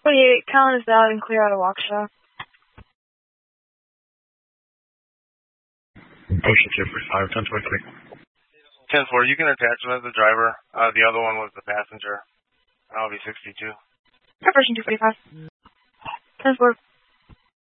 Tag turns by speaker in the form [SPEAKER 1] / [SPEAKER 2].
[SPEAKER 1] 48, Callan is out and clear out of Waukesha.
[SPEAKER 2] Ocean 245, 1023.
[SPEAKER 3] 10-4, you can attach him as the driver. The other one was the passenger. I'll be 62.
[SPEAKER 1] Preparation 245. 10-4.